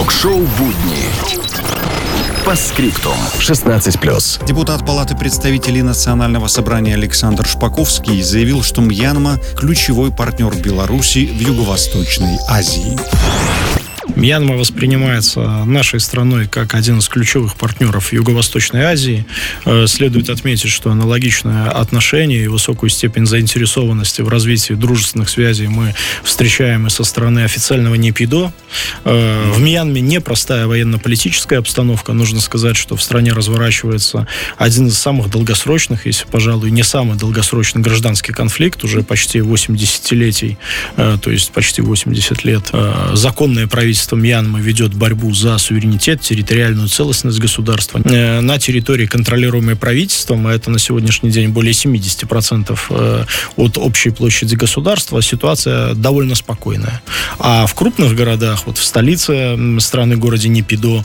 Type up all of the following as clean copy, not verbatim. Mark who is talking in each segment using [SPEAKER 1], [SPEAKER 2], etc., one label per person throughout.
[SPEAKER 1] Ток-шоу «Будни». По скриптум. 16+.
[SPEAKER 2] Депутат Палаты представителей Национального собрания Александр Шпаковский заявил, что Мьянма – ключевой партнер Беларуси в Юго-Восточной Азии.
[SPEAKER 3] Мьянма воспринимается нашей страной как один из ключевых партнеров Юго-Восточной Азии. Следует отметить, что аналогичное отношение и высокую степень заинтересованности в развитии дружественных связей мы встречаем и со стороны официального НЕПИДО. В Мьянме непростая военно-политическая обстановка. Нужно сказать, что в стране разворачивается один из самых долгосрочных, если, пожалуй, не самый долгосрочный гражданский конфликт, уже почти 8 десятилетий, то есть почти 80 лет. Законное правительство Мьянмы ведет борьбу за суверенитет, территориальную целостность государства. На территории, контролируемой правительством, а это на сегодняшний день более 70% от общей площади государства, ситуация довольно спокойная. А в крупных городах, вот в столице страны, городе Нейпидо,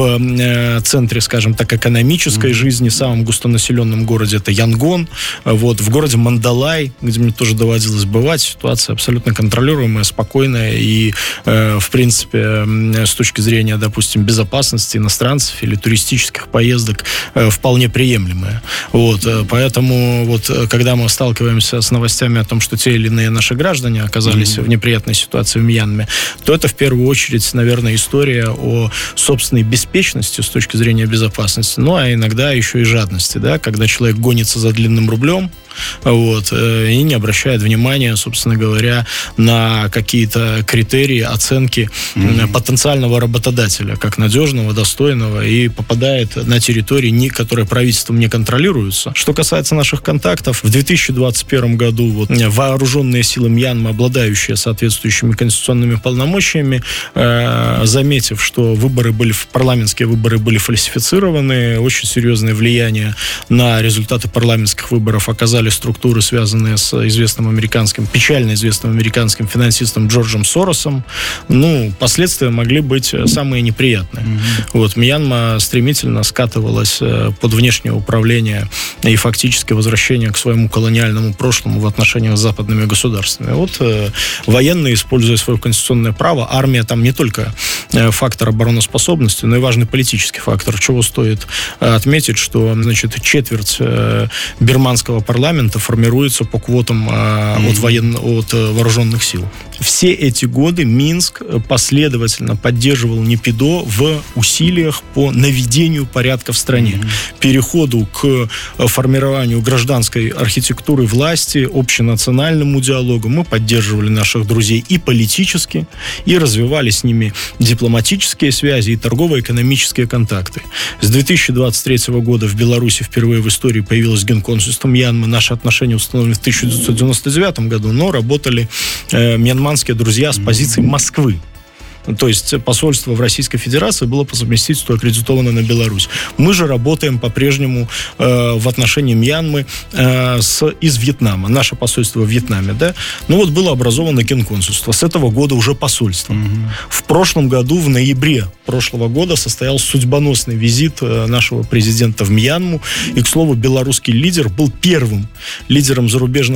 [SPEAKER 3] в центре, скажем так, экономической жизни, самом густонаселенном городе, это Янгон, вот, в городе Мандалай, где мне тоже доводилось бывать, ситуация абсолютно контролируемая, спокойная и, в принципе, с точки зрения, допустим, безопасности иностранцев или туристических поездок вполне приемлемая. Вот, поэтому вот, когда мы сталкиваемся с новостями о том, что те или иные наши граждане оказались в неприятной ситуации в Мьянме, то это в первую очередь, наверное, история о собственной беспечности с точки зрения безопасности, ну, а иногда еще и жадности, да, когда человек гонится за длинным рублем, вот, и не обращает внимания, собственно говоря, на какие-то критерии оценки потенциального работодателя, как надежного, достойного, и попадает на территории, которые правительством не контролируются. Что касается наших контактов, в 2021 году вот, вооруженные силы Мьянмы, обладающие соответствующими конституционными полномочиями, заметив, что парламентские выборы были фальсифицированы, очень серьезное влияние на результаты парламентских выборов оказали структуры, связанные с печально известным американским финансистом Джорджем Соросом. Ну, последствия могли быть самые неприятные. Вот, Мьянма стремительно скатывалась под внешнее управление и фактически возвращение к своему колониальному прошлому в отношениях с западными государствами. Вот военные, используя свое конституционное право, армия там не только фактор обороноспособности, но и важный политический фактор, чего стоит отметить, что, значит, четверть бирманского парламента формируется по квотам от вооруженных сил. Все эти годы Минск последовательно поддерживал НЕПИДО в усилиях по наведению порядка в стране, переходу к формированию гражданской архитектуры власти, общенациональному диалогу. Мы поддерживали наших друзей и политически, и развивали с ними дипломатические связи и торгово-экономические контакты. С 2023 года в Беларуси впервые в истории появилось генконсульство Мьянмы. Наши отношения установлены в 1999 году, но работали мьянманские друзья с позиции Москвы. То есть посольство в Российской Федерации было по совместительству аккредитовано на Беларусь. Мы же работаем по-прежнему в отношении Мьянмы из Вьетнама. Наше посольство в Вьетнаме, да? Ну вот было образовано генконсульство. С этого года уже посольство. В прошлом году, в ноябре прошлого года, состоялся судьбоносный визит нашего президента в Мьянму. И, к слову, белорусский лидер был первым лидером зарубежного